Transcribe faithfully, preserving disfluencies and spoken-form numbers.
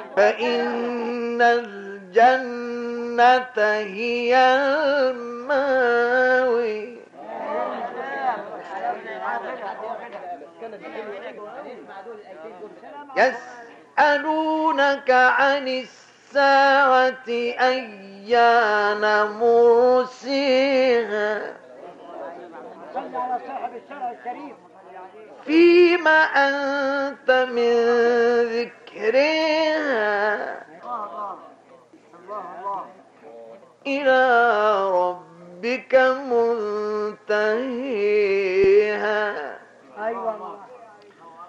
فإن الجنة هي المأوي. يسألونك عن الساعة أيان مرسيها فيما أنت من ذكرها إلى ربك منتهيها